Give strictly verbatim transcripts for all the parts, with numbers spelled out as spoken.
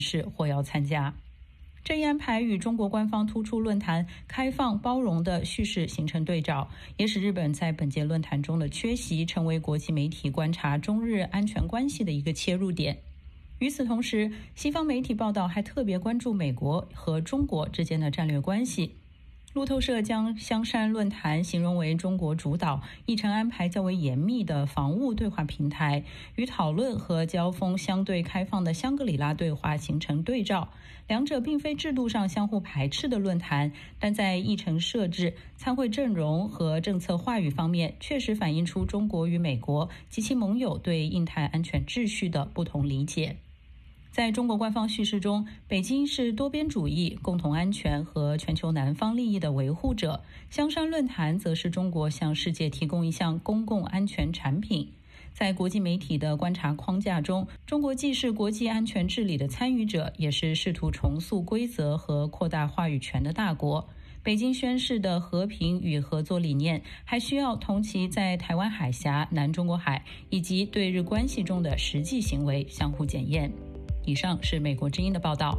是或要参加。这一安排与中国官方突出论坛开放包容的叙事形成对照，也使日本在本届论坛中的缺席成为国际媒体观察中日安全关系的一个切入点。与此同时，西方媒体报道还特别关注美国和中国之间的战略关系。路透社将香山论坛形容为中国主导、议程安排较为严密的防务对话平台，与讨论和交锋相对开放的香格里拉对话形成对照。两者并非制度上相互排斥的论坛，但在议程设置、参会阵容和政策话语方面，确实反映出中国与美国及其盟友对印太安全秩序的不同理解。在中国官方叙事中，北京是多边主义、共同安全和全球南方利益的维护者，香山论坛则是中国向世界提供一项公共安全产品。在国际媒体的观察框架中，中国既是国际安全治理的参与者，也是试图重塑规则和扩大话语权的大国。北京宣示的和平与合作理念，还需要同其在台湾海峡、南中国海以及对日关系中的实际行为相互检验。以上是美国之音的报道。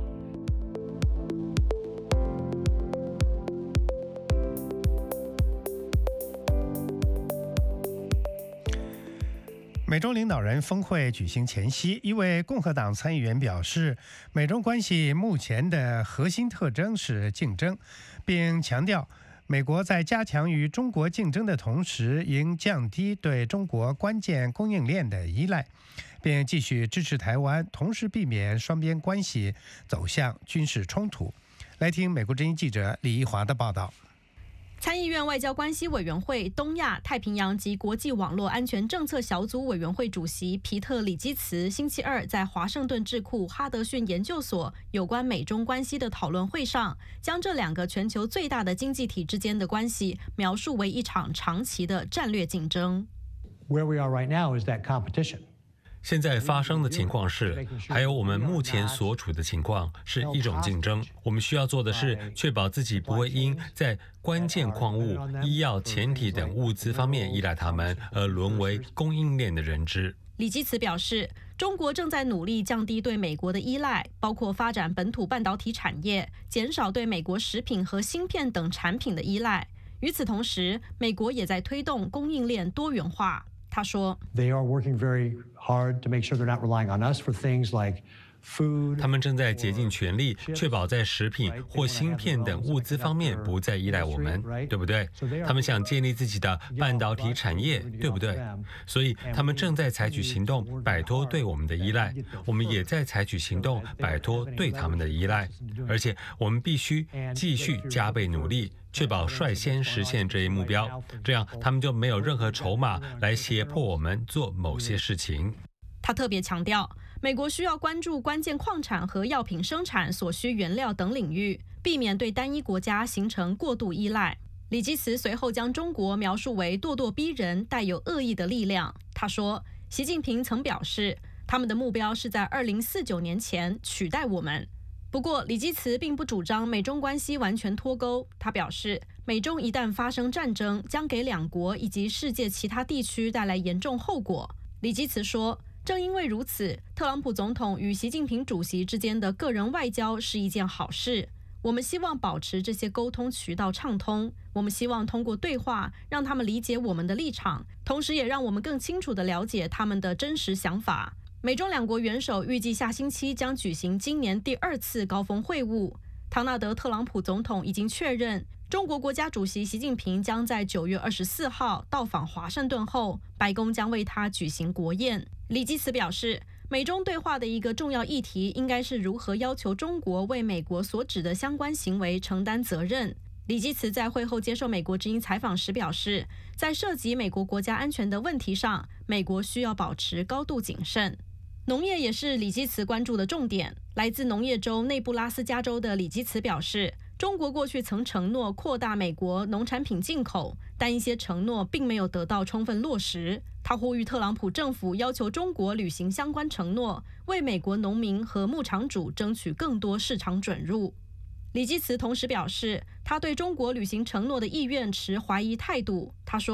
美中领导人峰会举行前夕，一位共和党参议员表示，美中关系目前的核心特征是竞争，并强调美国在加强与中国竞争的同时，应降低对中国关键供应链的依赖，并继续支持台湾，同时避免双边关系走向军事冲突。来听美国之音记者李一华的报道。 参议院外交关系委员会东亚、太平洋及国际网络安全政策小组委员会主席皮特·里基茨星期二在华盛顿智库哈德逊研究所有关美中关系的讨论会上，将这两个全球最大的经济体之间的关系描述为一场长期的战略竞争。 Where we are right now is that competition. 现在发生的情况是，还有我们目前所处的情况是一种竞争。我们需要做的是确保自己不会因在关键矿物、医药、潜艇等物资方面依赖他们，而沦为供应链的人质。 李基茨表示，中国正在努力降低对美国的依赖，包括发展本土半导体产业，减少对美国食品和芯片等产品的依赖。与此同时，美国也在推动供应链多元化。他说 They are working very hard to make sure they're not relying on us for things like food. 他们正在竭尽全力确保在食品或芯片等物资方面不再依赖我们，对不对？他们想建立自己的半导体产业，对不对？所以他们正在采取行动摆脱对我们的依赖，我们也在采取行动摆脱对他们的依赖，而且我们必须继续加倍努力，确保率先实现这一目标，这样他们就没有任何筹码来胁迫我们做某些事情。 他特别强调，美国需要关注关键矿产和药品生产所需原料等领域，避免对单一国家形成过度依赖。李基茨随后将中国描述为咄咄逼人、带有恶意的力量。他说，习近平曾表示，他们的目标是在二零四九年前取代我们。不过，李基茨并不主张美中关系完全脱钩。他表示，美中一旦发生战争，将给两国以及世界其他地区带来严重后果。李基茨说，正因为如此，特朗普总统与习近平主席之间的个人外交是一件好事。我们希望保持这些沟通渠道畅通，我们希望通过对话让他们理解我们的立场，同时也让我们更清楚地了解他们的真实想法。美中两国元首预计下星期将举行今年第二次高峰会晤。唐纳德·特朗普总统已经确认，中国国家主席习近平将在九月二十四号到访华盛顿后，白宫将为他举行国宴。李基茨表示，美中对话的一个重要议题应该是如何要求中国为美国所指的相关行为承担责任。李基茨在会后接受美国之音采访时表示，在涉及美国国家安全的问题上，美国需要保持高度谨慎。农业也是李基茨关注的重点。来自农业州内布拉斯加州的李基茨表示，中国过去曾承诺扩大美国农产品进口，但一些承诺并没有得到充分落实。他呼吁特朗普政府要求中国履行相关承诺，为美国农民和牧场主争取更多市场准入。李基茨同时表示，他对中国履行承诺的意愿持怀疑态度。他说，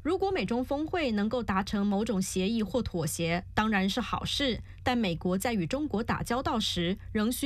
如果美中峰会能够达成某种协议或妥协，当然是好事，但美国在与中国打交道时，仍需